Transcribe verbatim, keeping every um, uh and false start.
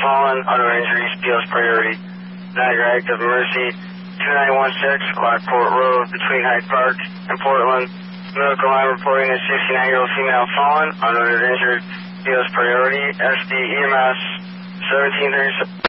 fallen, auto injuries, P O's priority. Niagara active emergency, two nine one six, Lockport Road, between Hyde Park and Portland. Medical line reporting a sixty-nine-year-old female fallen, auto injured, P O's priority, S D E M S, seventeen thirty-seven.